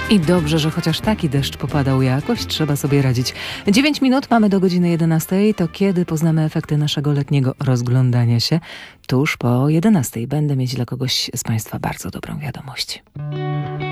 I dobrze, że chociaż taki deszcz popadał jakoś, trzeba sobie radzić. 9 minut mamy do godziny 11. To kiedy poznamy efekty naszego letniego rozglądania się? Tuż po 11. Będę mieć dla kogoś z Państwa bardzo dobrą wiadomość.